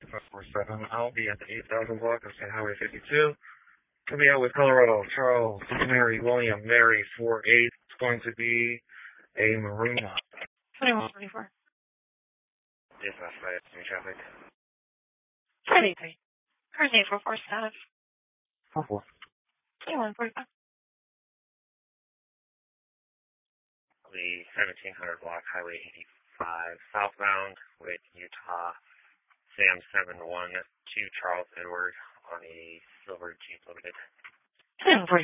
547. I'll be at the 8,000 block of State Highway 52. We'll be out with Colorado, Charles, Mary, William, Mary, 48. It's going to be a Marina. 2144. Yes, that's right. Any traffic? 33. Current 844 status. 44. 2145. The 1700 block, Highway 85, southbound with Utah, Sam 71 to Charles Edward on a silver Jeep Limited. 1040.